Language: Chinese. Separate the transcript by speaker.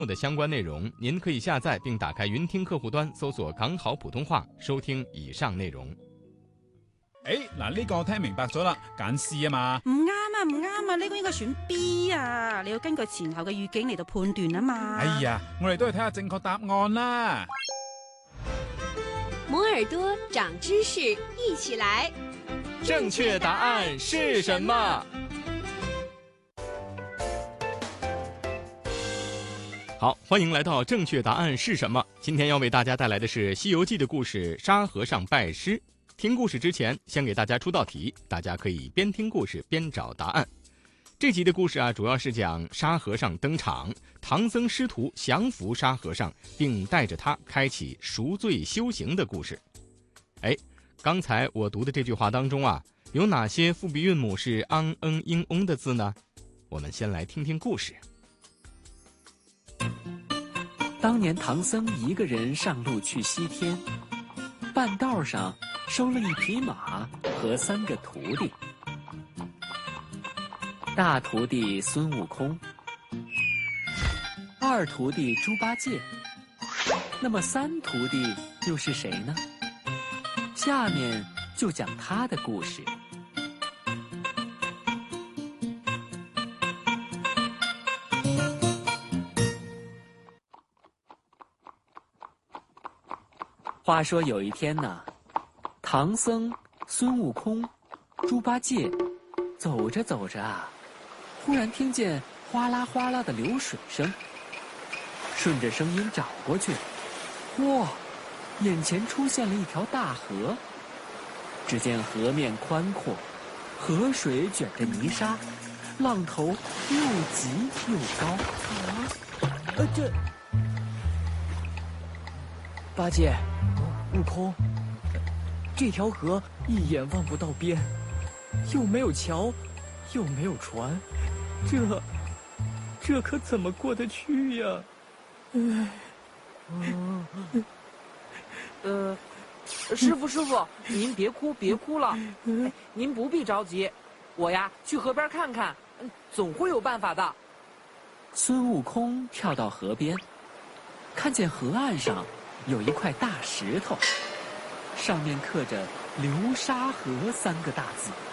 Speaker 1: 的相关内容，您可以下载并打开云听客户端，搜索港好普通話，收聽以上內容。
Speaker 2: 嗱，呢個我聽明白咗啦，揀 C 啊嘛。
Speaker 3: 唔啱啊，呢個應該選 B 啊，你要根據前後嘅語境嚟到判斷啊嘛。
Speaker 2: 哎呀，我哋都係睇下正確答案啦。
Speaker 4: 摩耳朵長知識，一起來。
Speaker 1: 正確答案是什麼？好，歡迎來到正確答案是什麼？今天要為大家帶來的是《西遊記》的故事《沙和尚拜師》。聽故事之前，先給大家出道題，大家可以邊聽故事邊找答案。這集的故事啊，主要是講沙和尚登場，唐僧師徒降服沙和尚，並帶着他開啟贖罪修行的故事。剛才我讀的這句話當中啊，有哪些複鼻韻母是昂、嗯、英、翁的字呢？我們先來聽聽故事。
Speaker 5: 當年唐僧一個人上路去西天，半道上收了一匹馬和3個徒弟。大徒弟孫悟空，二徒弟豬八戒，那麼3徒弟又是誰呢？下面就講他的故事。話說有一天呢，唐僧、孫悟空、豬八戒走着走着啊，忽然聽見嘩啦嘩啦的流水聲，順着聲音找過去，哇，眼前出現了一條大河。只見河面寬闊，河水捲着泥沙，浪頭又急又高。
Speaker 6: 八戒，悟空，這條河一眼望不到邊，又沒有橋，又沒有船，這可怎麼過得去呀？
Speaker 7: 師傅，您別哭了，您不必着急，我呀去河邊看看，總會有辦法的。
Speaker 5: 孫悟空跳到河邊，看見河岸上有一塊大石頭，上面刻着流沙河3個大字。